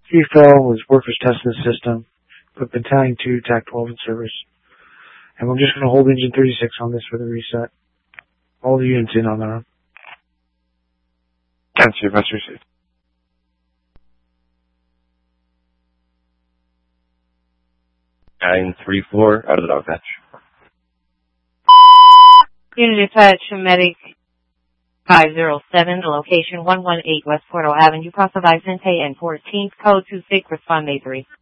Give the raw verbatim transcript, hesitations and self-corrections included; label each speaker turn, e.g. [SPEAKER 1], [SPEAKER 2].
[SPEAKER 1] He fell, was workers testing the system. Put Battalion two, T A C twelve in service. And we're just going to hold Engine thirty-six on this for the reset. All the units in on that.
[SPEAKER 2] Answer, must receive. nine three four, out of the dog patch.
[SPEAKER 3] Unit dispatch, medic five zero seven, location one one eight West Portal Avenue, Casa Vicente and fourteenth, code two six, respond May three.